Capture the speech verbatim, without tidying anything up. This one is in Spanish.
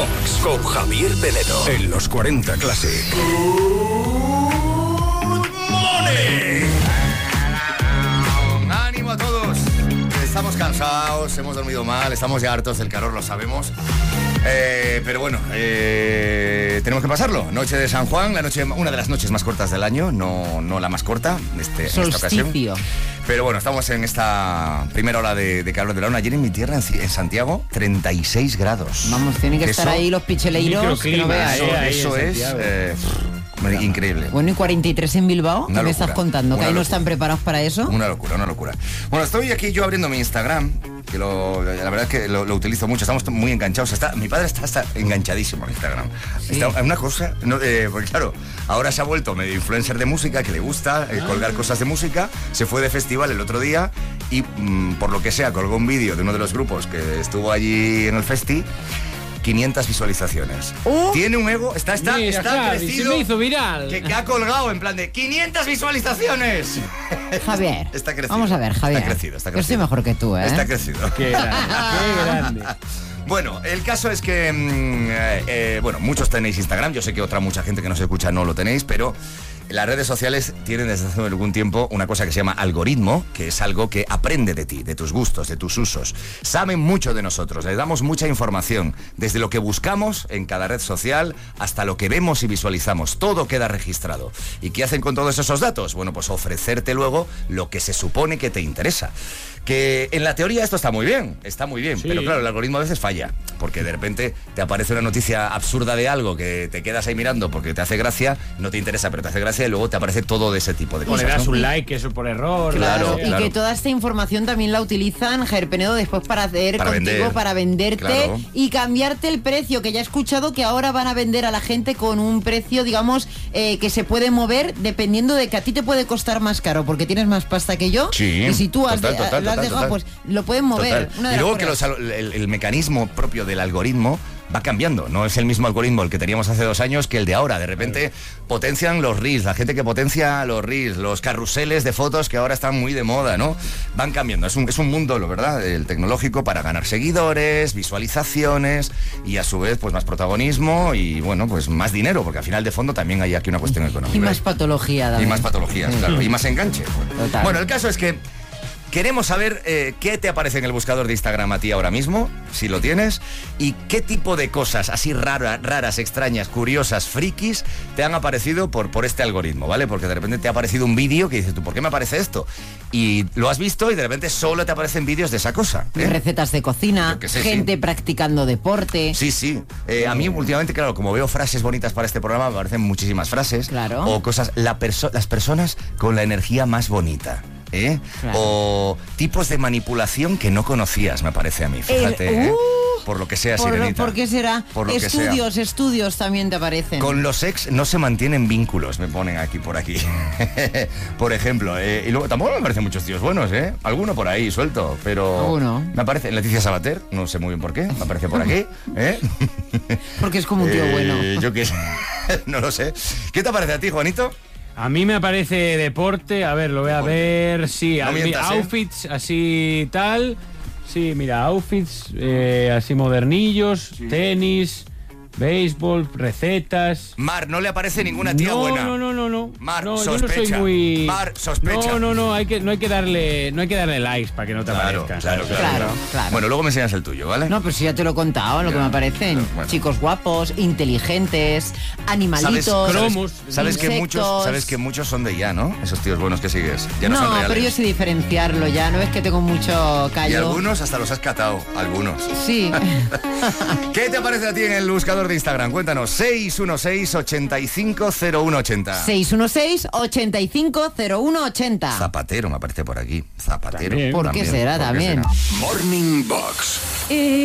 Box con Javier Penedo en los cuarenta Classic. Good morning. Ánimo a todos. Estamos cansados, hemos dormido mal, estamos ya hartos del calor, lo sabemos. Eh, pero bueno, eh, tenemos que pasarlo. Noche de San Juan, la noche, una de las noches más cortas del año, no, no la más corta este, en esta ocasión. Pero bueno, estamos en esta primera hora de, de calor de la luna. Ayer en mi tierra, en, en Santiago, treinta y seis grados. Vamos, tienen que eso, estar ahí los picheleiros. Que no veas. Eso, eh, eso es eh, increíble. Bueno, y cuarenta y tres en Bilbao, ¿qué me estás contando? ¿Que ahí no están preparados para eso? Una locura, una locura. Bueno, estoy aquí yo abriendo mi Instagram, que lo, la verdad es que lo, lo utilizo mucho, estamos muy enganchados. Está, mi padre está, está enganchadísimo en Instagram. Sí. Está una cosa, no, eh, porque claro, ahora se ha vuelto medio influencer de música, que le gusta eh, colgar cosas de música, se fue de festival el otro día y mmm, por lo que sea colgó un vídeo de uno de los grupos que estuvo allí en el festi. quinientas visualizaciones. Uh, Tiene un ego, está, está, mira, está Javi, crecido. se me hizo viral. Que, que ha colgado en plan de quinientas visualizaciones. Javier, está crecido. Vamos a ver, Javier. Está crecido, está crecido. Yo estoy mejor que tú, ¿eh? Está crecido. Qué grande, qué grande. Bueno, el caso es que, mmm, eh, eh, bueno, muchos tenéis Instagram, yo sé que otra mucha gente que nos escucha no lo tenéis, pero las redes sociales tienen desde hace algún tiempo una cosa que se llama algoritmo, que es algo que aprende de ti, de tus gustos, de tus usos. Saben mucho de nosotros, les damos mucha información, desde lo que buscamos en cada red social hasta lo que vemos y visualizamos, todo queda registrado. ¿Y qué hacen con todos esos datos? Bueno, pues ofrecerte luego lo que se supone que te interesa. Que en la teoría esto está muy bien, está muy bien, sí. Pero claro, el algoritmo a veces falla, porque de repente te aparece una noticia absurda de algo que te quedas ahí mirando porque te hace gracia, no te interesa, pero te hace gracia y luego te aparece todo de ese tipo de cosas. O le das ¿no? un like, eso por error. Claro, claro y claro. que toda esta información también la utilizan, Javier Penedo, después para hacer para contigo, vender. para venderte Claro. y cambiarte el precio, que ya he escuchado que ahora van a vender a la gente con un precio, digamos, eh, que se puede mover dependiendo de que a ti te puede costar más caro, porque tienes más pasta que yo. Sí, y si tú has, total, total, lo has total, dejado, total. pues lo pueden mover. Una de y luego las que los, el, el mecanismo propio del algoritmo va cambiando, no es el mismo algoritmo el que teníamos hace dos años que el de ahora. De repente potencian los reels, la gente que potencia los reels, los carruseles de fotos que ahora están muy de moda, ¿no? Van cambiando, es un, es un mundo, lo verdad, el tecnológico para ganar seguidores, visualizaciones y a su vez pues más protagonismo y bueno, pues más dinero, porque al final de fondo también hay aquí una cuestión económica. Y más patología, David. Y más patologías, claro, y más enganche. Total. Bueno, el caso es que queremos saber eh, qué te aparece en el buscador de Instagram a ti ahora mismo, si lo tienes, y qué tipo de cosas así rara, raras, extrañas, curiosas, frikis te han aparecido por, por este algoritmo, ¿vale? Porque de repente te ha aparecido un vídeo que dices tú, ¿por qué me aparece esto? Y lo has visto y de repente solo te aparecen vídeos de esa cosa, ¿eh? Recetas de cocina, sé, gente sí. practicando deporte. Sí, sí. Eh, a mí últimamente, claro, como veo frases bonitas para este programa, me aparecen muchísimas frases. Claro. O cosas, la perso- las personas con la energía más bonita. ¿Eh? Claro. O tipos de manipulación que no conocías, me parece a mí, fíjate, El, uh, ¿eh? Por lo que sea, por, Sirenita. ¿Por qué será? Por lo estudios, que sea. estudios también te aparecen. Con los ex no se mantienen vínculos, me ponen aquí por aquí. Por ejemplo, eh, y luego tampoco me parecen muchos tíos buenos, ¿eh? Alguno por ahí suelto, pero Alguno. me aparece Leticia Sabater, no sé muy bien por qué, me aparece por aquí, ¿eh? Porque es como un tío eh, bueno. Yo qué sé, no lo sé. ¿Qué te parece a ti, Juanito? A mí me aparece deporte, a ver, lo voy a Deporte. ver, sí, No a mí, mientas, ¿eh? outfits así tal, sí, mira, outfits eh, así modernillos, sí. Tenis, béisbol, recetas. Mar, no le aparece ninguna tía no, buena. No, no, no, no. Mar, no, sospecha. Yo no soy muy... Mar, sospecha. No, no, no, hay que, no hay que darle, no hay que darle likes para que no te claro, aparezca. Claro, claro, claro, claro, claro. Bueno, luego me enseñas el tuyo, ¿vale? No, pues si ya te lo he contado, lo ya, que me aparecen. bueno. Chicos guapos, inteligentes, animalitos, ¿Sabes, cromos, sabes que muchos, sabes que muchos son de ya, ¿no? Esos tíos buenos que sigues. Ya no, no son reales. pero yo sé diferenciarlo ya, no es que tengo mucho callo. Y algunos hasta los has catado, algunos. Sí. ¿Qué te aparece a ti en el buscador de Instagram? Cuéntanos, seis uno seis, ocho cinco cero uno ocho cero. seis uno seis, ocho cinco cero uno ocho cero. Zapatero me aparece por aquí. Zapatero. También. ¿Por qué También. será ¿Por qué también? será? Morning Box. Eh...